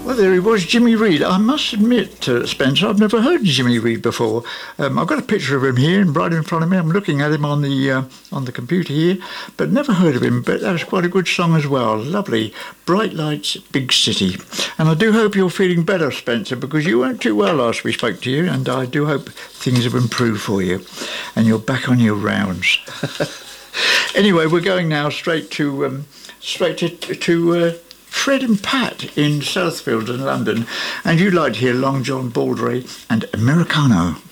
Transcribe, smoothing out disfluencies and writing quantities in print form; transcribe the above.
Well, there he was, Jimmy Reed. I must admit, Spencer, I've never heard of Jimmy Reed before. I've got a picture of him here, and right in front of me. I'm looking at him on the computer here, but never heard of him. But that was quite a good song as well. Lovely, Bright Lights, Big City. And I do hope you're feeling better, Spencer, because you weren't too well last we spoke to you, and I do hope things have improved for you, and you're back on your rounds. Anyway, we're going now straight to Fred and Pat in Southfields in London, and you'd like to hear Long John Baldry and Americano.